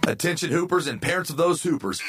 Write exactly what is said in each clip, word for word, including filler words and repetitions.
Attention Hoopers and parents of those Hoopers.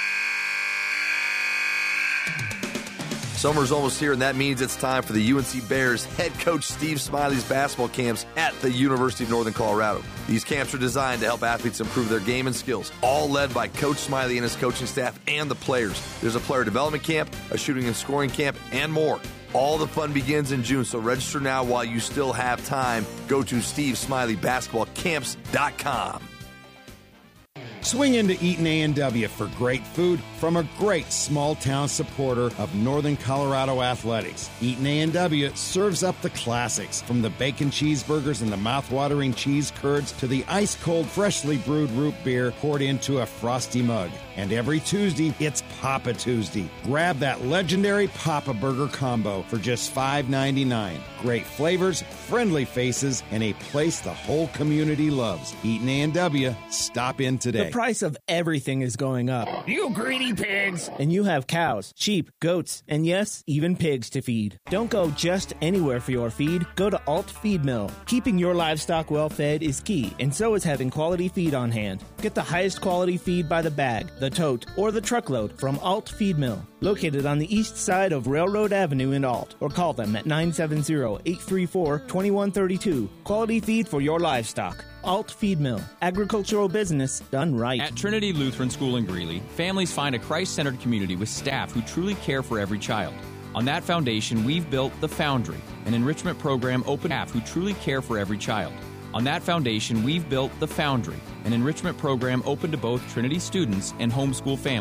Summer's almost here, and that means it's time for the U N C Bears head coach Steve Smiley's basketball camps at the University of Northern Colorado. These camps are designed to help athletes improve their game and skills, all led by Coach Smiley and his coaching staff and the players. There's a player development camp, a shooting and scoring camp, and more. All the fun begins in June, so register now while you still have time. Go to steve smiley basketball camps dot com. Swing into Eaton A and W for great food from a great small-town supporter of Northern Colorado athletics. Eaton A and W serves up the classics, from the bacon cheeseburgers and the mouth-watering cheese curds to the ice-cold, freshly brewed root beer poured into a frosty mug. And every Tuesday, it's Papa Tuesday. Grab that legendary Papa Burger combo for just five ninety-nine. Great flavors, friendly faces, and a place the whole community loves. Eaton A and W. Stop in today. The price of everything is going up. You greedy pigs! And you have cows, sheep, goats, and yes, even pigs to feed. Don't go just anywhere for your feed. Go to Alt Feed Mill. Keeping your livestock well fed is key, and so is having quality feed on hand. Get the highest quality feed by the bag, the tote, or the truckload from Alt Feed Mill, located on the east side of Railroad Avenue in Alt, or call them at nine seven zero, eight three four, two one three two. Quality feed for your livestock. Alt Feed Mill. Agricultural business done right. At Trinity Lutheran School in Greeley, families find a Christ-centered community with staff who truly care for every child. On that foundation, we've built The Foundry, an enrichment program open to staff who truly care for every child. On that foundation, we've built The Foundry, an enrichment program open to both Trinity students and homeschool families.